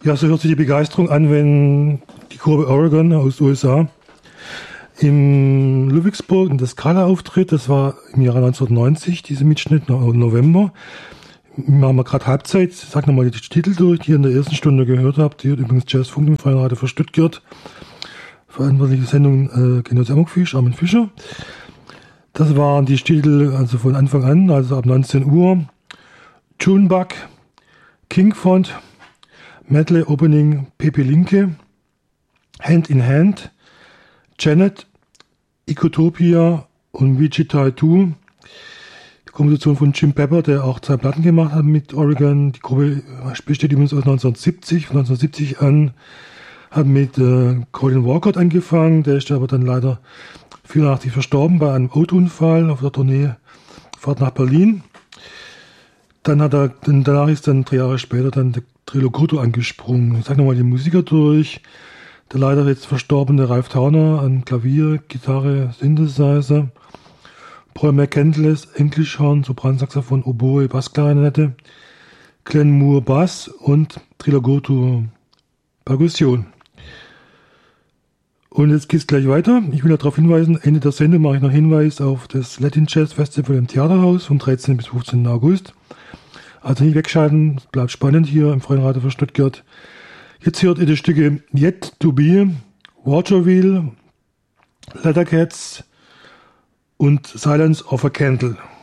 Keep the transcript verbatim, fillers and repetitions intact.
Ja, so hört sich die Begeisterung an, wenn die Gruppe Oregon aus den U S A in Ludwigsburg in der Skala auftritt. Das war im Jahre neunzehnhundertneunzig, diese Mitschnitt, im November. Machen wir gerade Halbzeit. Ich sag nochmal die Titel durch, die ihr in der ersten Stunde gehört habt. Hier übrigens Jazzfunk im Freien Radio für Stuttgart. Verantwortliche Sendung äh, Genosse Amokfisch, Armin Fischer. Das waren die Titel also von Anfang an, also ab neunzehn Uhr. Junebug, King Font, Medley Opening Pepe Linke, Hand in Hand, Janet, Ecotopia und Wichita zwei. Die Komposition von Jim Pepper, der auch zwei Platten gemacht hat mit Oregon. Die Gruppe besteht übrigens aus neunzehnhundertsiebzig. Von neunzehnhundertsiebzig an hat mit äh, Colin Walcott angefangen. Der ist aber dann leider vierundachtzig verstorben bei einem Autounfall auf der Tournee Fahrt nach Berlin. Dann hat er, dann, danach ist dann drei Jahre später dann der Trio Curto angesprungen. Ich sage nochmal die Musiker durch. Der leider jetzt verstorbene Ralph Towner an Klavier, Gitarre, Synthesizer. Paul McCandless, Englischhorn, Sopransaxophon, Oboe, Bassklarinette. Glenn Moore, Bass und Trio Curto, Perkussion. Und jetzt geht's gleich weiter. Ich will darauf hinweisen, Ende der Sendung mache ich noch Hinweis auf das Latin Jazz Festival im Theaterhaus vom dreizehnten bis fünfzehnten August. Also nicht wegschalten, es bleibt spannend hier im Freien Radio für Stuttgart. Jetzt hört ihr die Stücke Yet to Be, Waterwheel, Lettercats und Silence of a Candle.